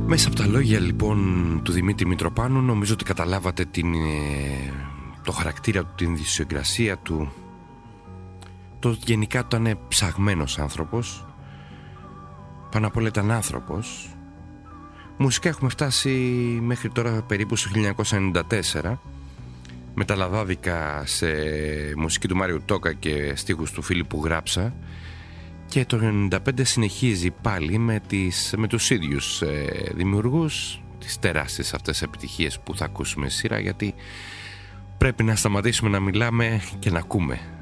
Μέσα από τα λόγια λοιπόν του Δημήτρη Μητροπάνου νομίζω ότι καταλάβατε το χαρακτήρα του, την ιδιοσυγκρασία του, το γενικά του ήταν ψαγμένος άνθρωπος, πάνω απ' όλα ήταν άνθρωπος. Μουσικά έχουμε φτάσει μέχρι τώρα περίπου στο 1994 με τα λαδάδικα σε μουσική του Μάριου Τόκα και στίχους του Φίλιππου Γράψα, και το 1995 συνεχίζει πάλι με τους ίδιους δημιουργούς, τις τεράστιες αυτές επιτυχίες που θα ακούσουμε σειρά, γιατί πρέπει να σταματήσουμε να μιλάμε και να ακούμε.